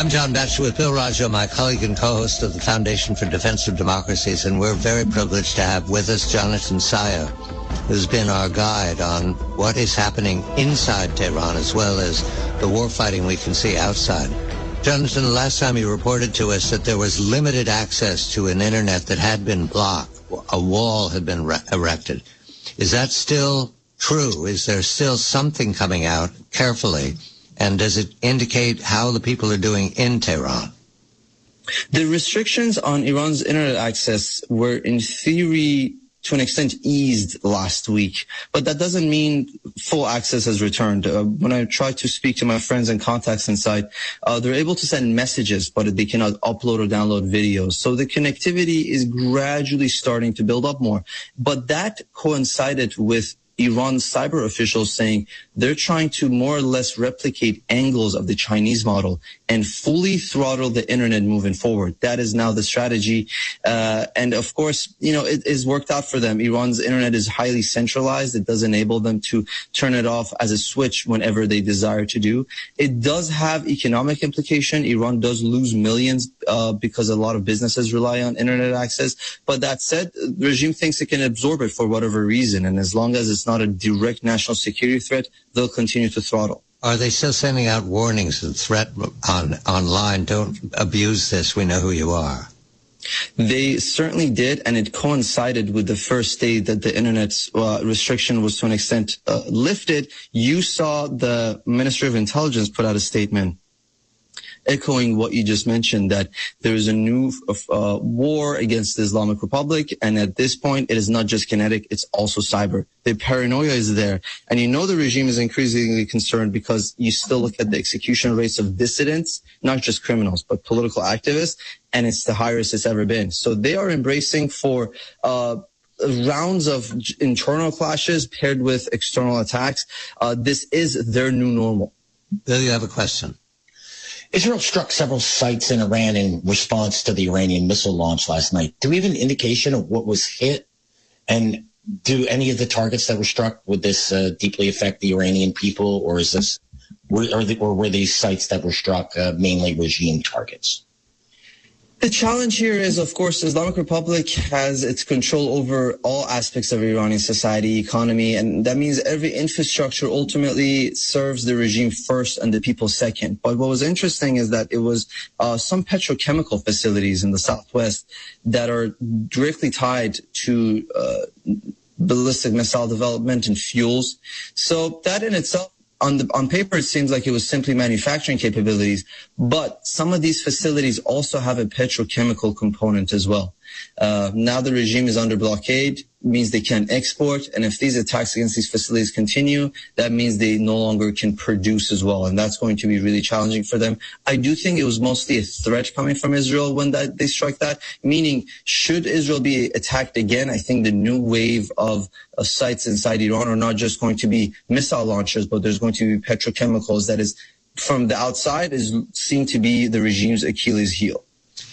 I'm John Batchelor with Bill Rajo, my colleague and co-host of the Foundation for Defense of Democracies, and we're very privileged to have with us Jonathan Sayer, who's been our guide on what is happening inside Tehran as well as the war fighting we can see outside. Jonathan, the last time you reported to us that there was limited access to an internet that had been blocked. A wall had been erected. Is that still true? Is there still something coming out carefully? And does it indicate how the people are doing in Tehran? The restrictions on Iran's internet access were, in theory, to an extent, eased last week. But that doesn't mean full access has returned. When I try to speak to my friends and contacts inside, they're able to send messages, but they cannot upload or download videos. So the connectivity is gradually starting to build up more. But that coincided with Iran's cyber officials saying they're trying to more or less replicate angles of the Chinese model and fully throttle the internet moving forward. That is now the strategy. And of course, it is worked out for them. Iran's internet is highly centralized. It does enable them to turn it off as a switch whenever they desire to do. It does have economic implication. Iran does lose millions because a lot of businesses rely on internet access. But that said, the regime thinks it can absorb it for whatever reason. And as long as it's not a direct national security threat, they'll continue to throttle. Are they still sending out warnings and threat online? Don't abuse this. We know who you are. They certainly did, and it coincided with the first day that the internet restriction was to an extent lifted. You saw the Ministry of Intelligence put out a statement echoing what you just mentioned, that there is a new war against the Islamic Republic, and at this point, it is not just kinetic, it's also cyber. The paranoia is there, and the regime is increasingly concerned because you still look at the execution rates of dissidents, not just criminals, but political activists, and it's the highest it's ever been. So they are embracing for rounds of internal clashes paired with external attacks. This is their new normal. Bill, you have a question. Israel struck several sites in Iran in response to the Iranian missile launch last night. Do we have an indication of what was hit? And do any of the targets that were struck, would this deeply affect the Iranian people, or were these sites that were struck mainly regime targets? The challenge here is, of course, the Islamic Republic has its control over all aspects of Iranian society, economy, and that means every infrastructure ultimately serves the regime first and the people second. But what was interesting is that it was some petrochemical facilities in the southwest that are directly tied to ballistic missile development and fuels. So that in itself, on paper, it seems like it was simply manufacturing capabilities, but some of these facilities also have a petrochemical component as well. Now the regime is under blockade, means they can't export, and if these attacks against these facilities continue, that means they no longer can produce as well, and that's going to be really challenging for them. I do think it was mostly a threat coming from Israel when they struck that, meaning should Israel be attacked again, I think the new wave of sites inside Iran are not just going to be missile launchers, but there's going to be petrochemicals that is, from the outside, is seen to be the regime's Achilles heel.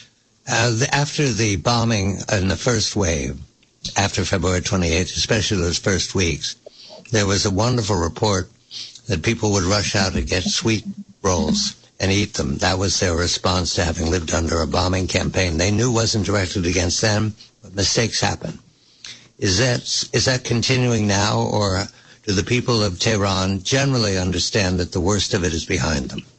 After the bombing in the first wave, after February 28th, especially those first weeks, there was a wonderful report that people would rush out and get sweet rolls and eat them. That was their response to having lived under a bombing campaign they knew wasn't directed against them, but mistakes happen. Is that continuing now, or do the people of Tehran generally understand that the worst of it is behind them?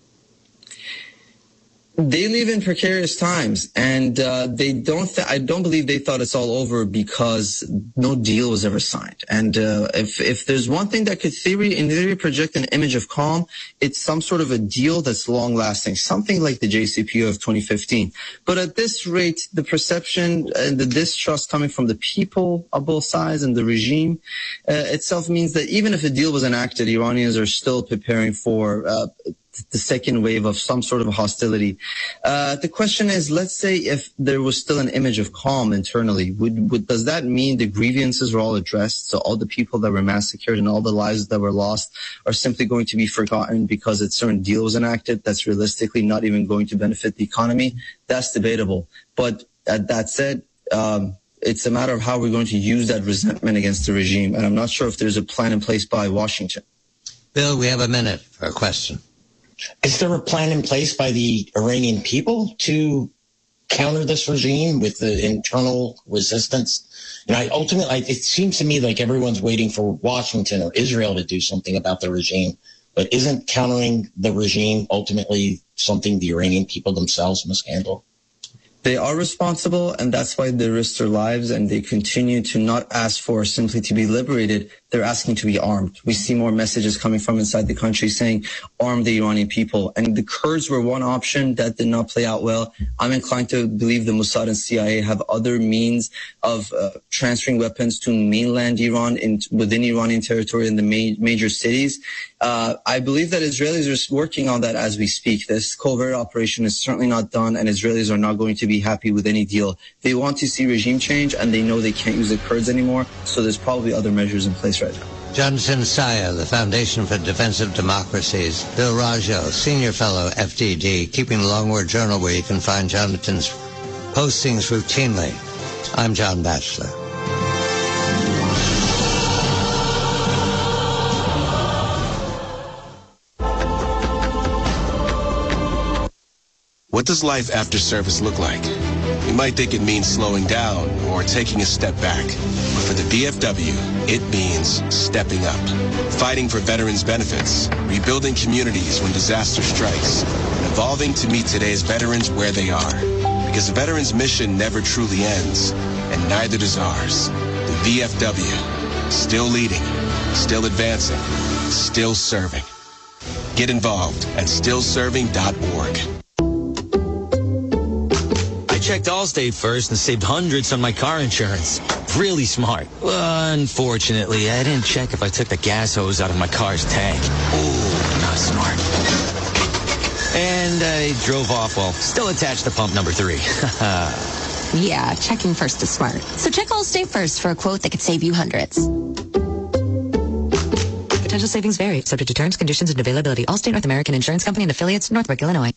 They live in precarious times, and I don't believe they thought it's all over because no deal was ever signed. And if there's one thing that could in theory project an image of calm, it's some sort of a deal that's long-lasting, something like the JCPOA of 2015. But at this rate, the perception and the distrust coming from the people of both sides and the regime itself means that even if a deal was enacted, Iranians are still preparing for the second wave of some sort of hostility. The question is, let's say if there was still an image of calm internally, does that mean the grievances were all addressed? So all the people that were massacred and all the lives that were lost are simply going to be forgotten because a certain deal was enacted that's realistically not even going to benefit the economy? That's debatable. But that said, it's a matter of how we're going to use that resentment against the regime. And I'm not sure if there's a plan in place by Washington. Bill, we have a minute for a question. Is there a plan in place by the Iranian people to counter this regime with the internal resistance? Ultimately, it seems to me like everyone's waiting for Washington or Israel to do something about the regime. But isn't countering the regime ultimately something the Iranian people themselves must handle? They are responsible, and that's why they risk their lives, and they continue to not ask for simply to be liberated. They're asking to be armed. We see more messages coming from inside the country saying, arm the Iranian people. And the Kurds were one option that did not play out well. I'm inclined to believe the Mossad and CIA have other means of transferring weapons to mainland Iran within Iranian territory in the major cities. I believe that Israelis are working on that as we speak. This covert operation is certainly not done, and Israelis are not going to be happy with any deal. They want to see regime change, and they know they can't use the Kurds anymore, so there's probably other measures in place right now. Jonathan Saya, the Foundation for Defense of Democracies. Bill Rajo, Senior Fellow, FDD, keeping the Long Word Journal, where you can find Jonathan's postings routinely. I'm John Batchelor. What does life after service look like? You might think it means slowing down or taking a step back. But for the VFW, it means stepping up. Fighting for veterans' benefits, rebuilding communities when disaster strikes, and evolving to meet today's veterans where they are. Because the veterans' mission never truly ends, and neither does ours. The VFW, still leading, still advancing, still serving. Get involved at stillserving.org. I checked Allstate first and saved hundreds on my car insurance. Really smart. Unfortunately, I didn't check if I took the gas hose out of my car's tank. Ooh, not smart. And I drove off while still attached to pump number 3. Yeah, checking first is smart. So check Allstate first for a quote that could save you hundreds. Potential savings vary, subject to terms, conditions, and availability. Allstate North American Insurance Company and affiliates, Northbrook, Illinois.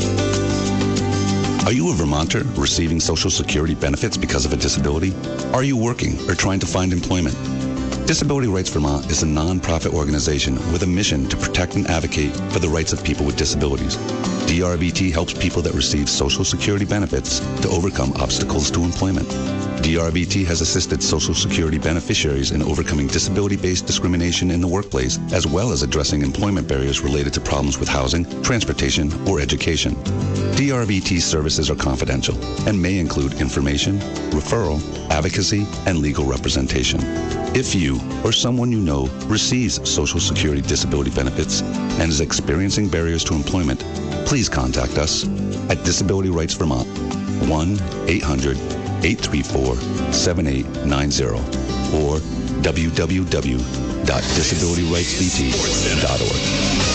Are you a Vermonter receiving Social Security benefits because of a disability? Are you working or trying to find employment? Disability Rights Vermont is a non-profit organization with a mission to protect and advocate for the rights of people with disabilities. DRVT helps people that receive Social Security benefits to overcome obstacles to employment. DRVT has assisted Social Security beneficiaries in overcoming disability-based discrimination in the workplace, as well as addressing employment barriers related to problems with housing, transportation, or education. DRVT services are confidential and may include information, referral, advocacy, and legal representation. If you or someone you know receives Social Security disability benefits and is experiencing barriers to employment, please contact us at Disability Rights Vermont, 1-800-834-7890 or www.disabilityrightsvt.org.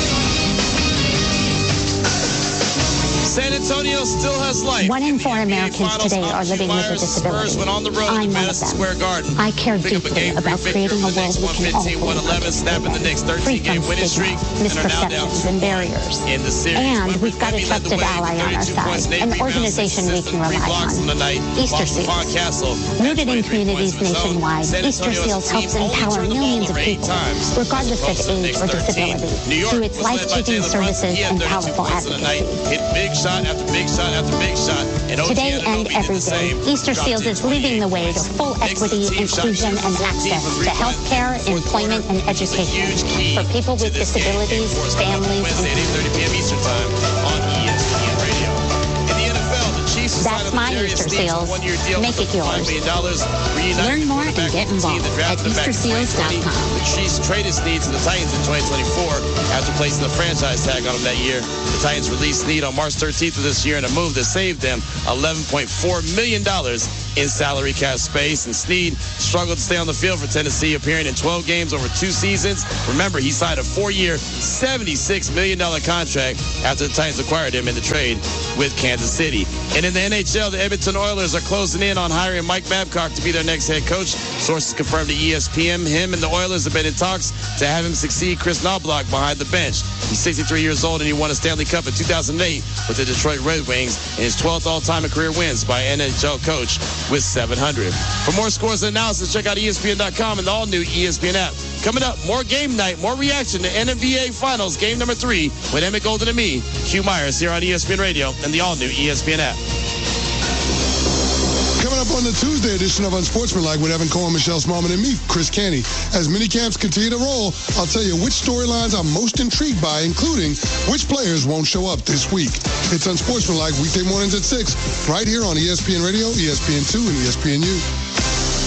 San Antonio still has life. 1 in 4 Americans today are living with a disability. I'm one of them. I care deeply about creating a world we can all live in. Free from stigma, misperceptions, and barriers. And we've got a trusted ally on our side, an organization we can rely on. Easter Seals. Rooted in communities nationwide, Easter Seals helps empower millions of people, regardless of age or disability, through its life-changing services and powerful advocacy. After big shot after big shot. And today and every day, Easter Seals is leading the way to full equity, inclusion, and access to health care, employment, and education for people with disabilities, families, and Eastern time on ESPN Radio. In the NFL, the Chiefs That's my Easter Seals. Make it yours. Learn more and get involved at EasterSeals.com. The Chiefs traded Snead to the Titans in 2024 after placing the franchise tag on him that year. The Titans released Snead on March 13th of this year in a move that saved them $11.4 million in salary cap space. And Snead struggled to stay on the field for Tennessee, appearing in 12 games over 2 seasons. Remember, he signed a 4-year, $76 million contract after the Titans acquired him in the trade with Kansas City. And in the NHL, the Edmonton Oilers are closing in on hiring Mike Babcock to be their next head coach. Sources confirmed to ESPN him and the Oilers have been in talks to have him succeed Chris Knobloch behind the bench. He's 63 years old and he won a Stanley Cup in 2008 with the Detroit Red Wings in his 12th all-time in career wins by an NHL coach with 700. For more scores and analysis, check out ESPN.com and the all-new ESPN app. Coming up, more game night, more reaction to NBA Finals, game number 3 with Emmett Golden and me, Hugh Myers, here on ESPN Radio and the all-new ESPN app. Coming up on the Tuesday edition of Unsportsmanlike with Evan Cohen, Michelle Smallman, and me, Chris Canty. As minicamps continue to roll, I'll tell you which storylines I'm most intrigued by, including which players won't show up this week. It's Unsportsmanlike weekday mornings at 6, right here on ESPN Radio, ESPN2, and ESPNU.